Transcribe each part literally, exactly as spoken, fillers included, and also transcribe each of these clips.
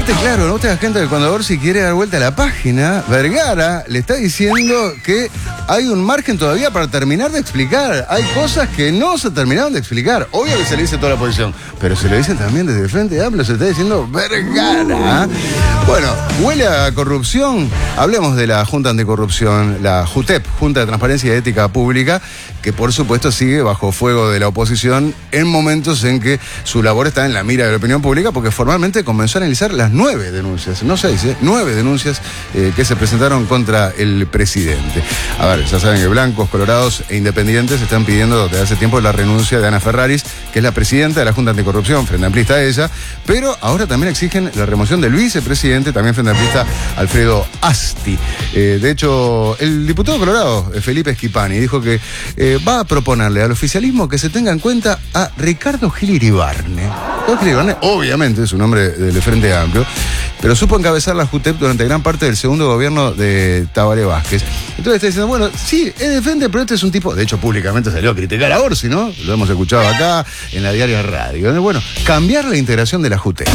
Aparte, claro, no te das cuenta que cuando Orsi quiere dar vuelta a la página, Vergara le está diciendo que hay un margen todavía para terminar de explicar. Hay cosas que no se terminaron de explicar. Obvio que se le dice toda la oposición, pero se le dicen también desde el Frente Amplio, se está diciendo Vergara. Bueno, huele a corrupción. Hablemos de la Junta Anticorrupción, la JUTEP, Junta de Transparencia y Ética Pública, que por supuesto sigue bajo fuego de la oposición en momentos en que su labor está en la mira de la opinión pública, porque formalmente comenzó a analizar las nueve denuncias, no seis, ¿eh? nueve denuncias eh, que se presentaron contra el presidente. A ver, ya saben que blancos, colorados e independientes están pidiendo desde hace tiempo la renuncia de Ana Ferraris, que es la presidenta de la Junta Anticorrupción, frente amplista ella, pero ahora también exigen la remoción del vicepresidente, también frente amplista, Alfredo Asti. Eh, de hecho, el diputado colorado, Felipe Schipani, dijo que eh, va a proponerle al oficialismo que se tenga en cuenta a Ricardo Gil Iribarne. Ricardo Gil Iribarne, obviamente, es un hombre del Frente Amplio, pero supo encabezar la JUTEP durante gran parte del segundo gobierno de Tabaré Vázquez. Entonces está diciendo, bueno, sí, es de frente, pero este es un tipo, de hecho públicamente salió a criticar a Orsi, ¿no? Lo hemos escuchado acá, en la diaria radio. Bueno, cambiar la integración de la JUTEP.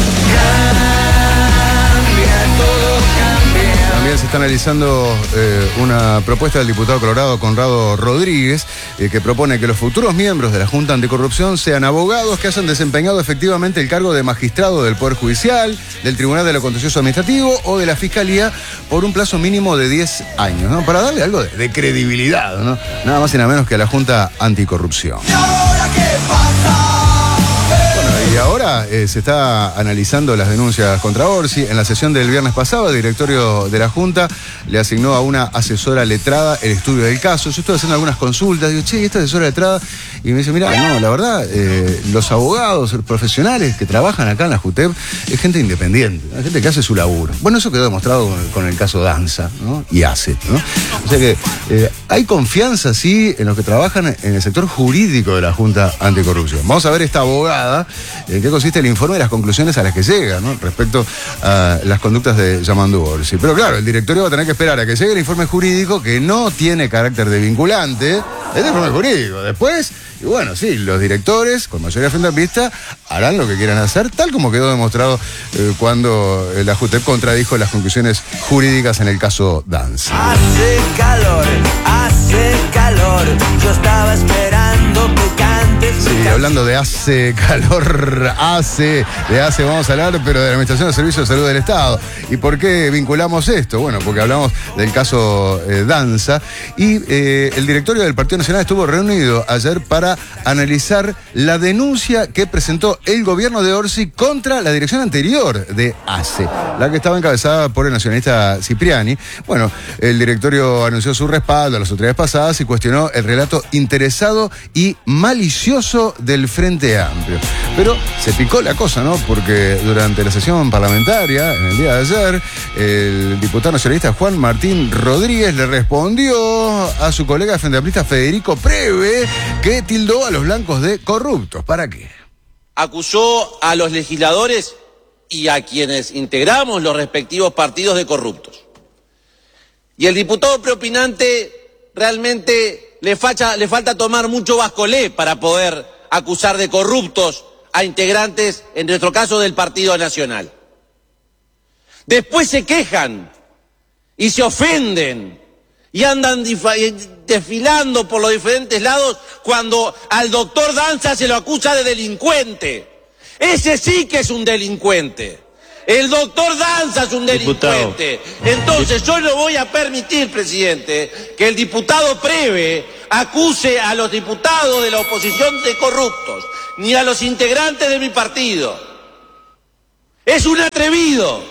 También se está analizando eh, una propuesta del diputado colorado Conrado Rodríguez, eh, que propone que los futuros miembros de la Junta Anticorrupción sean abogados que hayan desempeñado efectivamente el cargo de magistrado del Poder Judicial, del Tribunal de lo Contencioso Administrativo o de la Fiscalía por un plazo mínimo de diez años, ¿no? Para darle algo de, de credibilidad, ¿no? Nada más y nada menos que a la Junta Anticorrupción. ¿Y ahora qué pasa? Y ahora eh, se está analizando las denuncias contra Orsi. En la sesión del viernes pasado, el directorio de la Junta le asignó a una asesora letrada el estudio del caso. Yo estoy haciendo algunas consultas, digo, che, ¿esta asesora letrada? Y me dice, mira, no, la verdad, eh, los abogados, los profesionales que trabajan acá en la JUTEP es gente independiente, es gente que hace su laburo. Bueno, eso quedó demostrado con el, con el caso Danza, ¿no? Y hace, ¿no? O sea que eh, hay confianza, sí, en los que trabajan en el sector jurídico de la Junta Anticorrupción. Vamos a ver esta abogada, en qué consiste el informe y las conclusiones a las que llega, ¿no? Respecto a las conductas de Yamandu Orsi. Pero claro, el directorio va a tener que esperar a que llegue el informe jurídico, que no tiene carácter de vinculante. Es el informe jurídico. Después, y bueno, sí, los directores, con mayoría frente amplista, harán lo que quieran hacer, tal como quedó demostrado eh, cuando la JUTEP contradijo las conclusiones jurídicas en el caso Danza. Hace calor, hace calor, yo estaba esperando que cantes. Sí, hablando de hace calor, hace, de hace vamos a hablar, pero de la Administración de Servicios de Salud del Estado. ¿Y por qué vinculamos esto? Bueno, porque hablamos del caso eh, Danza y eh, el directorio del Partido Nacional estuvo reunido ayer para analizar la denuncia que presentó el gobierno de Orsi contra la dirección anterior de ACE, la que estaba encabezada por el nacionalista Cipriani. Bueno, el directorio anunció su respaldo a las autoridades pasadas y cuestionó el relato interesado y malicioso del Frente Amplio. Pero se picó la cosa, ¿no? Porque durante la sesión parlamentaria, en el día de ayer, el diputado nacionalista Juan Martín Rodríguez le respondió a su colega frente amplista Federico Preve, que tildó a los blancos de corruptos. ¿Para qué? Acusó a los legisladores y a quienes integramos los respectivos partidos de corruptos. Y el diputado preopinante realmente le, facha, le falta tomar mucho bascolé para poder acusar de corruptos a integrantes, en nuestro caso, del Partido Nacional. Después se quejan y se ofenden y andan desfilando por los diferentes lados cuando al doctor Danza se lo acusa de delincuente. Ese sí que es un delincuente. El doctor Danza es un delincuente. Entonces yo no voy a permitir, presidente, que el diputado Preve acuse a los diputados de la oposición de corruptos, ni a los integrantes de mi partido. Es un atrevido.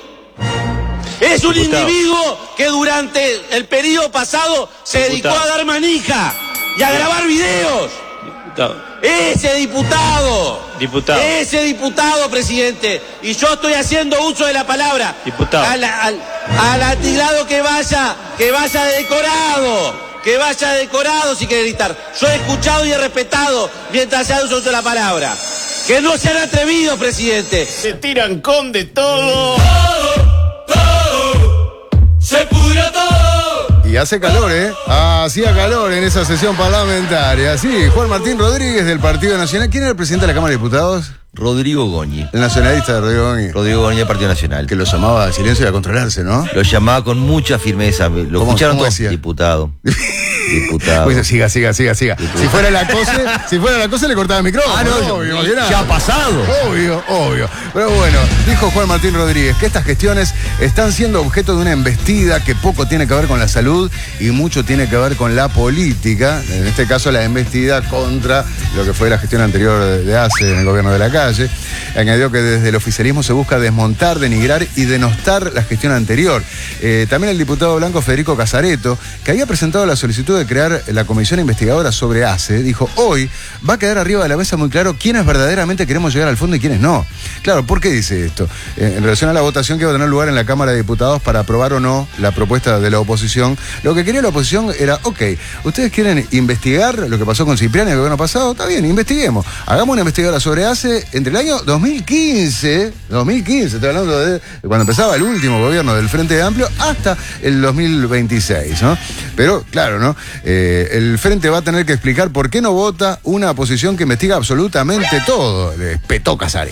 Es un diputado. individuo que durante el periodo pasado se diputado. dedicó a dar manija y a grabar videos. Diputado. Ese diputado, diputado, ese diputado, presidente, y yo estoy haciendo uso de la palabra, diputado, al, al, al atilado que vaya, que vaya decorado, que vaya decorado si quiere gritar. Yo he escuchado y he respetado mientras se ha uso de la palabra. Que no se han atrevido, presidente. Se tiran con de todo. Todo, todo, se pudre todo. Y hace calor, ¿eh? Ah, hacía calor en esa sesión parlamentaria. Sí, Juan Martín Rodríguez del Partido Nacional. ¿Quién era el presidente de la Cámara de Diputados? Rodrigo Goñi. El nacionalista de Rodrigo Goñi. Rodrigo Goñi del Partido Nacional. Que lo llamaba al silencio y a controlarse, ¿no? Lo llamaba con mucha firmeza. Lo ¿Cómo- escucharon cómo todos. decía? Diputado. Diputado. Pues siga, siga, siga, siga. Si fuera la cosa, si fuera la cosa le cortaba el micrófono. Ah, no, obvio, ya imaginate. ha pasado. Obvio, obvio. Pero bueno, dijo Juan Martín Rodríguez que estas gestiones están siendo objeto de una embestida que poco tiene que ver con la salud y mucho tiene que ver con la política. En este caso, la embestida contra lo que fue la gestión anterior de, de ACE en el gobierno de la calle. Añadió que desde el oficialismo se busca desmontar, denigrar y denostar la gestión anterior. Eh, también el diputado blanco Federico Casareto, que había presentado la solicitud de crear la comisión investigadora sobre ACE, dijo: hoy va a quedar arriba de la mesa muy claro quiénes verdaderamente queremos llegar al fondo y quiénes no. Claro, ¿por qué dice esto? Eh, en relación a la votación que va a tener lugar en la Cámara de Diputados para aprobar o no la propuesta de la oposición, lo que quería la oposición era: ok, ustedes quieren investigar lo que pasó con Cipriani el gobierno pasado, está bien, investiguemos. Hagamos una investigadora sobre ACE entre el año dos mil quince, dos mil quince, estoy hablando de cuando empezaba el último gobierno del Frente Amplio, hasta el dos mil veintiséis, ¿no? Pero, claro, ¿no? Eh, el Frente va a tener que explicar por qué no vota una oposición que investiga absolutamente todo. Le petó Casareto.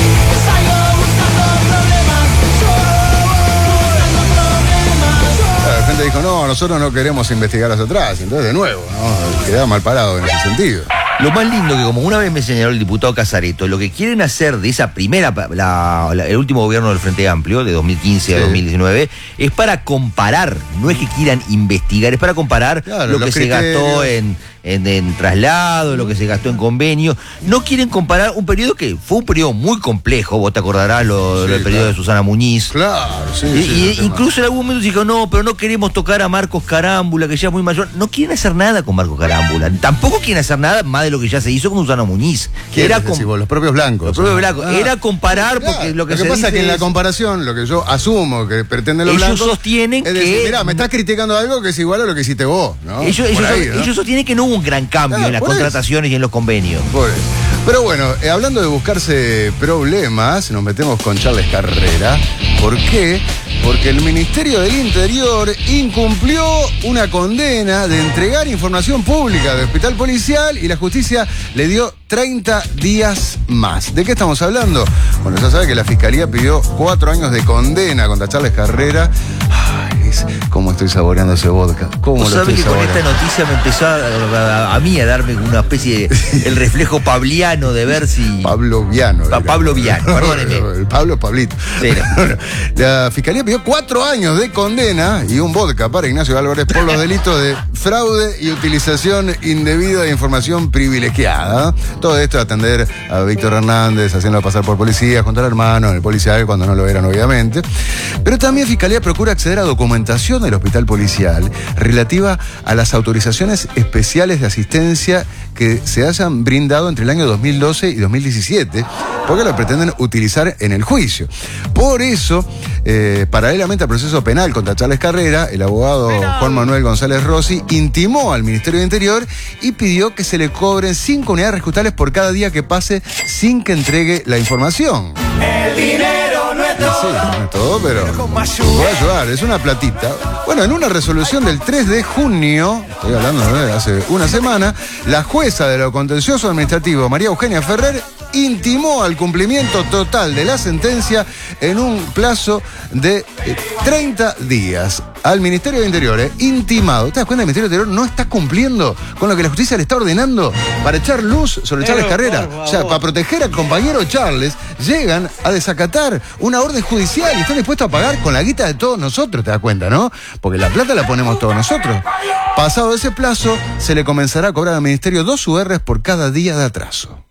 Claro, el Frente dijo: no, nosotros no queremos investigar hacia atrás. Entonces, de nuevo, ¿no? Quedaba mal parado en ese sentido. Lo más lindo que, como una vez me señaló el diputado Casareto, lo que quieren hacer de esa primera, la, la, el último gobierno del Frente Amplio, de dos mil quince a Sí. dos mil diecinueve, es para comparar, no es que quieran investigar, es para comparar Claro, lo que los se criterios. gastó en, en, en traslado, lo que se gastó en convenio. No quieren comparar un periodo que fue un periodo muy complejo, vos te acordarás lo, Sí, lo del periodo claro. de Susana Muñiz. Claro, sí. Y, sí, y no te incluso en algún momento dijo: no, pero no queremos tocar a Marcos Carámbula, que ya es muy mayor. No quieren hacer nada con Marcos Carámbula. Tampoco quieren hacer nada más de lo que ya se hizo con Susana Muñiz. ¿Quién Era es? com- Decís vos, los propios blancos. Los propios ¿no? blancos. Ah. Era comparar, porque Claro, lo que, lo que se pasa dice es que en la es- comparación, lo que yo asumo que pretenden los Ellos blancos, sostienen es decir, que- mirá, me estás criticando algo que es igual a lo que hiciste vos, ¿no? Ellos, Por ellos, ahí, ¿no? ellos sostienen que no hubo un gran cambio Claro, en las por eso. contrataciones y en los convenios. Por eso. Pero bueno, eh, hablando de buscarse problemas, nos metemos con Charles Carrera. ¿Por qué? Porque el Ministerio del Interior incumplió una condena de entregar información pública del hospital policial y la justicia le dio treinta días más. ¿De qué estamos hablando? Bueno, ya sabe que la Fiscalía pidió cuatro años de condena contra Charles Carrera. Ay, es cómo estoy saboreando ese vodka. ¿Cómo Vos lo sabés estoy que con saboreando? esta noticia me empezó a, a, a mí a darme una especie de el reflejo pabliano de ver si... Pablo Viano. Pa- era. Pablo Viano, perdóneme. El Pablo Pablito. Sí. Bueno, la Fiscalía pidió cuatro años de condena y un vodka para Ignacio Álvarez por los delitos de fraude y utilización indebida de información privilegiada. Todo esto de atender a Víctor Hernández, haciéndolo pasar por policía, junto al hermano, en el policial, cuando no lo eran, obviamente. Pero también Fiscalía procura acceder a documentación del hospital policial relativa a las autorizaciones especiales de asistencia que se hayan brindado entre el año dos mil doce y dos mil diecisiete, porque lo pretenden utilizar en el juicio. Por eso, eh, paralelamente al proceso penal contra Charles Carrera, el abogado Juan Manuel González Rossi intimó al Ministerio de Interior y pidió que se le cobren cinco unidades rescutables por cada día que pase sin que entregue la información. El dinero no es Sí, no es todo, pero puede ayudar, es una platita. Bueno, en una resolución del tres de junio, estoy hablando de hace una semana, la jueza de lo contencioso administrativo, María Eugenia Ferrer, intimó al cumplimiento total de la sentencia en un plazo de eh, treinta días. Al Ministerio de Interior, eh, intimado. ¿Te das cuenta? El Ministerio de Interior no está cumpliendo con lo que la justicia le está ordenando para echar luz sobre Charles Carrera. O sea, para proteger al compañero Charles, llegan a desacatar una orden judicial y están dispuestos a pagar con la guita de todos nosotros, ¿te das cuenta, no? Porque la plata la ponemos todos nosotros. Pasado ese plazo, se le comenzará a cobrar al Ministerio dos U Rs por cada día de atraso.